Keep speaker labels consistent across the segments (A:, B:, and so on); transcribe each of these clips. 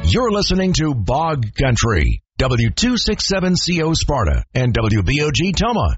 A: You're listening to Bog Country, W267CO Sparta and WBOG Toma.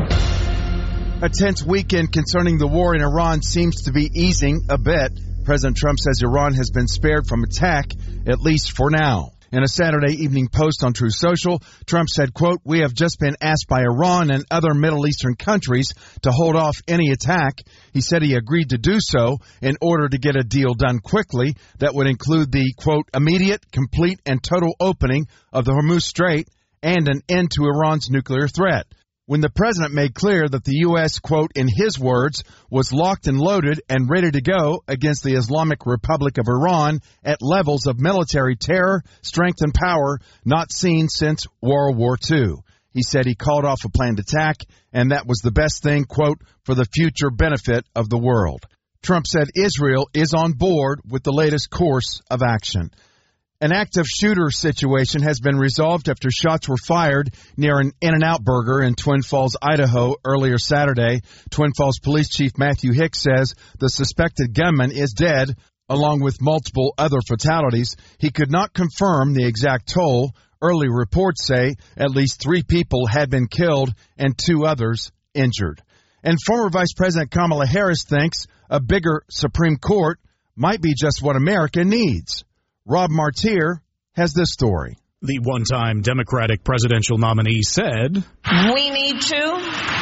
B: A tense weekend concerning the war in Iran seems to be easing a bit. President Trump says Iran has been spared from attack, at least for now. In a Saturday Evening Post on Truth Social, Trump said, quote, "We have just been asked by Iran and other Middle Eastern countries to hold off any attack." He said he agreed to do so in order to get a deal done quickly that would include the, quote, "immediate, complete, and total opening of the Hormuz Strait and an end to Iran's nuclear threat." When the president made clear that the U.S., quote, in his words, was locked and loaded and ready to go against the Islamic Republic of Iran at levels of military terror, strength, and power not seen since World War II. He said he called off a planned attack, and that was the best thing, quote, for the future benefit of the world. Trump said Israel is on board with the latest course of action. An active shooter situation has been resolved after shots were fired near an In-N-Out Burger in Twin Falls, Idaho, earlier Saturday. Twin Falls Police Chief Matthew Hicks says the suspected gunman is dead, along with multiple other fatalities. He could not confirm the exact toll. Early reports say at least 3 people had been killed and 2 others injured. And former Vice President Kamala Harris thinks a bigger Supreme Court might be just what America needs. Rob Martier has this story.
C: The one-time Democratic presidential nominee said,
D: "We need to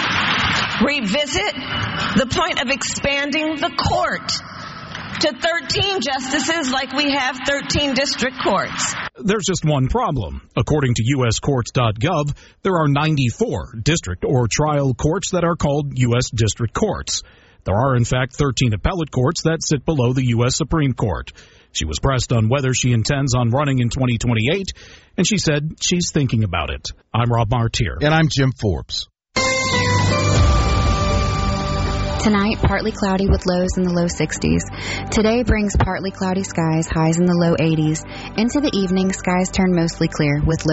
D: revisit the point of expanding the court to 13 justices like we have 13 district courts."
C: There's just one problem. According to uscourts.gov, there are 94 district or trial courts that are called U.S. district courts. There are, in fact, 13 appellate courts that sit below the U.S. Supreme Court. She was pressed on whether she intends on running in 2028, and she said she's thinking about it. I'm Rob Martier.
B: And I'm Jim Forbes.
E: Tonight, partly cloudy with lows in the low 60s. Today brings partly cloudy skies, highs in the low 80s. Into the evening, skies turn mostly clear with low